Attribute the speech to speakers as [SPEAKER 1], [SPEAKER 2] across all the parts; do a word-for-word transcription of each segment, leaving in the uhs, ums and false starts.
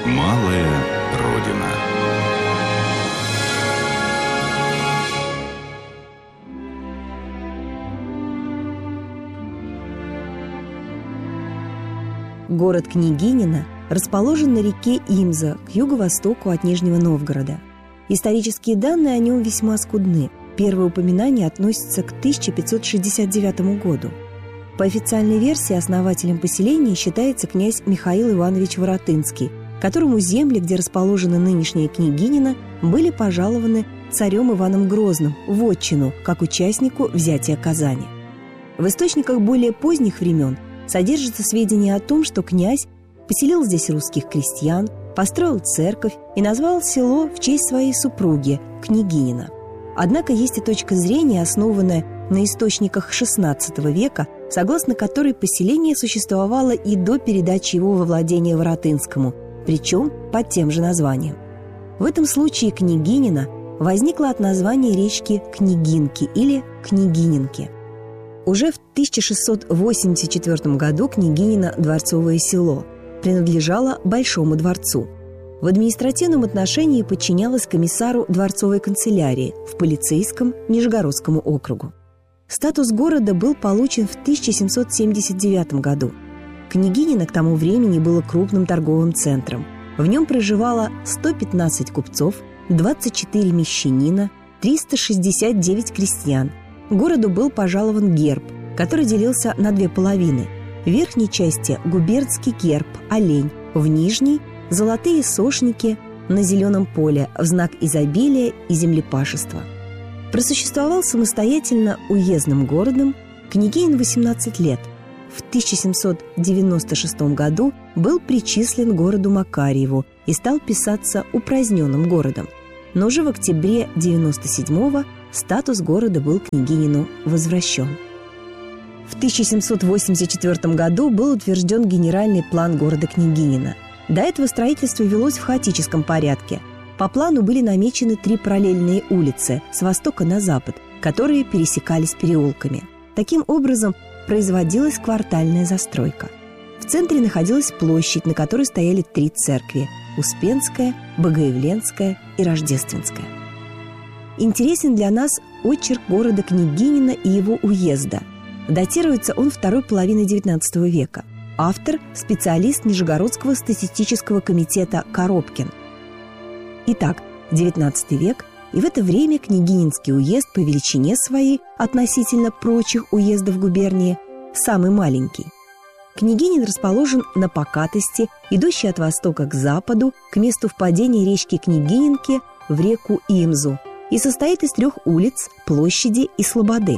[SPEAKER 1] Малая Родина.
[SPEAKER 2] Город Княгинино расположен на реке Имза к юго-востоку от Нижнего Новгорода. Исторические данные о нем весьма скудны. Первое упоминание относится к тысяча пятьсот шестьдесят девятому году. По официальной версии основателем поселения считается князь Михаил Иванович Воротынский, которому земли, где расположена нынешняя Княгинино, были пожалованы царем Иваном Грозным в отчину, как участнику взятия Казани. В источниках более поздних времен содержатся сведения о том, что князь поселил здесь русских крестьян, построил церковь и назвал село в честь своей супруги Княгинино. Однако есть и точка зрения, основанная на источниках шестнадцатого века, согласно которой поселение существовало и до передачи его во владение Воротынскому, причем под тем же названием. В этом случае Княгинино возникло от названия речки Княгинки или Княгининки. Уже в тысяча шестьсот восемьдесят четвёртом году Княгинино дворцовое село принадлежало Большому дворцу. В административном отношении подчинялось комиссару дворцовой канцелярии в полицейском Нижегородскому округу. Статус города был получен в тысяча семьсот семьдесят девятом году. Княгинино к тому времени было крупным торговым центром. В нем проживало сто пятнадцать купцов, двадцать четыре мещанина, триста шестьдесят девять крестьян. Городу был пожалован герб, который делился на две половины. В верхней части губернский герб «Олень», в нижней – золотые сошники на зеленом поле в знак изобилия и землепашества. Просуществовал самостоятельно уездным городом Княгинин восемнадцать лет. В тысяча семьсот девяносто шестом году был причислен городу Макарьеву и стал писаться упраздненным городом. Но уже в октябре девяносто седьмого статус города был Княгинину возвращен. В тысяча семьсот восемьдесят четвёртом году был утвержден генеральный план города Княгинино. До этого строительство велось в хаотическом порядке. По плану были намечены три параллельные улицы с востока на запад, которые пересекались переулками. Таким образом, производилась квартальная застройка. В центре находилась площадь, на которой стояли три церкви – Успенская, Богоявленская и Рождественская. Интересен для нас очерк города Княгинино и его уезда. Датируется он второй половиной девятнадцатого века. Автор – специалист Нижегородского статистического комитета Коробкин. Итак, девятнадцатый век, и в это время Княгининский уезд по величине своей относительно прочих уездов губернии самый маленький. Княгинин расположен на покатости, идущей от востока к западу, к месту впадения речки Княгининки в реку Имзу, и состоит из трех улиц, площади и слободы.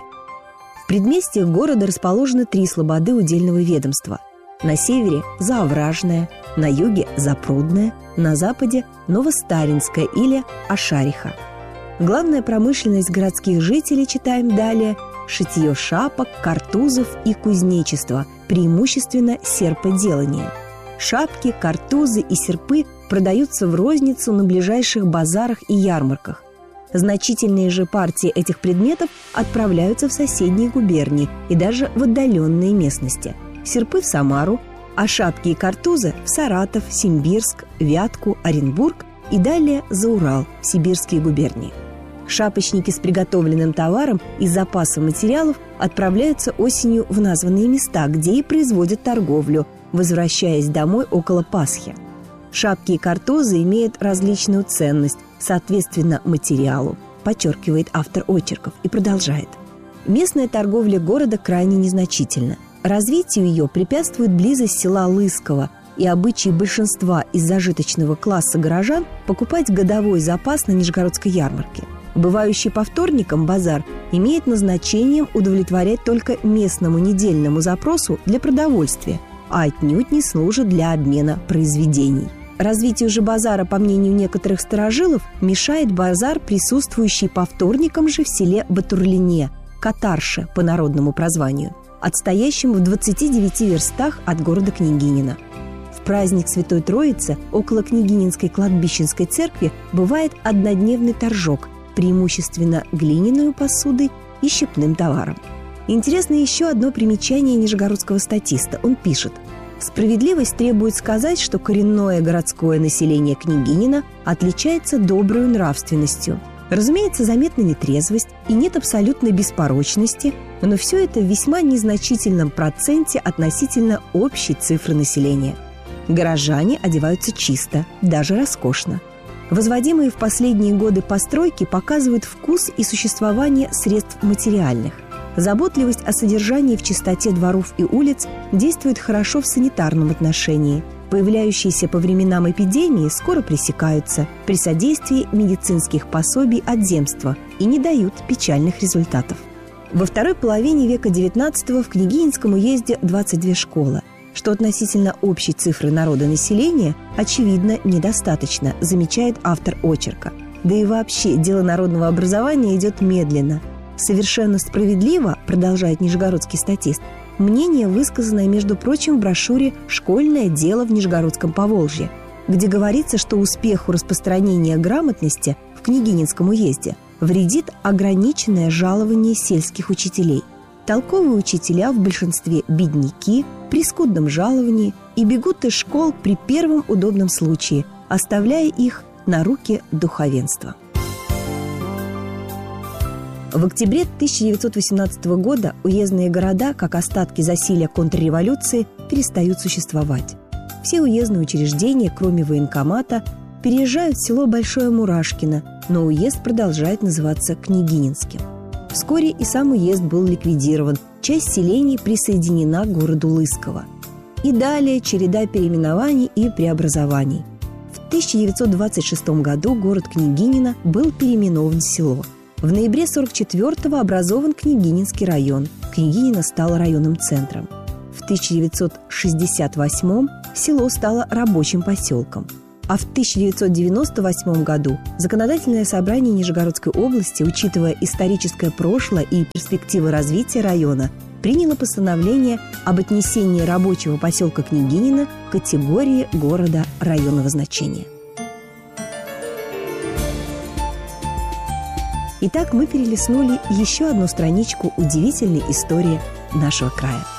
[SPEAKER 2] В предместьях города расположены три слободы удельного ведомства. На севере – Заовражная, на юге – Запрудная, на западе – Новостаринская или Ашариха. Главная промышленность городских жителей, читаем далее, шитье шапок, картузов и кузнечество, преимущественно серподелание. Шапки, картузы и серпы продаются в розницу на ближайших базарах и ярмарках. Значительные же партии этих предметов отправляются в соседние губернии и даже в отдаленные местности. Серпы в Самару, а шапки и картузы в Саратов, Симбирск, Вятку, Оренбург и далее за Урал, в сибирские губернии. Шапочники с приготовленным товаром и запасом материалов отправляются осенью в названные места, где и производят торговлю, возвращаясь домой около Пасхи. Шапки и картузы имеют различную ценность, соответственно материалу, подчеркивает автор очерков и продолжает. Местная торговля города крайне незначительна. Развитию ее препятствует близость села Лысково и обычаи большинства из зажиточного класса горожан покупать годовой запас на Нижегородской ярмарке. Бывающий по вторникам базар имеет назначением удовлетворять только местному недельному запросу для продовольствия, а отнюдь не служит для обмена произведений. Развитию же базара, по мнению некоторых старожилов, мешает базар, присутствующий по вторникам же в селе Батурлине, Катарше по народному прозванию, отстоящем в двадцати девяти верстах от города Княгинино. В праздник Святой Троицы около Княгининской кладбищенской церкви бывает однодневный торжок, преимущественно глиняной посудой и щепным товаром. Интересно еще одно примечание нижегородского статиста. Он пишет: Справедливость требует сказать, что коренное городское население Княгинино отличается доброй нравственностью. Разумеется, заметна нетрезвость и нет абсолютной беспорочности, но все это в весьма незначительном проценте относительно общей цифры населения. Горожане одеваются чисто, даже роскошно. Возводимые в последние годы постройки показывают вкус и существование средств материальных. Заботливость о содержании в чистоте дворов и улиц действует хорошо в санитарном отношении. Появляющиеся по временам эпидемии скоро пресекаются при содействии медицинских пособий от земства и не дают печальных результатов. Во второй половине века девятнадцатого в Княгининском уезде двадцать две школы, что относительно общей цифры народонаселения, очевидно, недостаточно, замечает автор очерка. Да и вообще дело народного образования идет медленно. Совершенно справедливо, продолжает нижегородский статист, мнение, высказанное, между прочим, в брошюре «Школьное дело в Нижегородском Поволжье», где говорится, что успеху распространения грамотности в Княгининском уезде вредит ограниченное жалование сельских учителей. Толковые учителя в большинстве бедняки, при скудном жаловании и бегут из школ при первом удобном случае, оставляя их на руки духовенства. В октябре тысяча девятьсот восемнадцатого года уездные города, как остатки засилия контрреволюции, перестают существовать. Все уездные учреждения, кроме военкомата, переезжают в село Большое Мурашкино, но уезд продолжает называться Княгининским. Вскоре и сам уезд был ликвидирован, часть селений присоединена к городу Лысково. И далее череда переименований и преобразований. В тысяча девятьсот двадцать шестом году город Княгинино был переименован в село. В ноябре сорок четвёртого образован Княгининский район. Княгинино стало районным центром. В тысяча девятьсот шестьдесят восьмом село стало рабочим поселком. А в тысяча девятьсот девяносто восьмом году Законодательное собрание Нижегородской области, учитывая историческое прошлое и перспективы развития района, приняло постановление об отнесении рабочего поселка Княгинино к категории города районного значения. Итак, мы перелистнули еще одну страничку удивительной истории нашего края.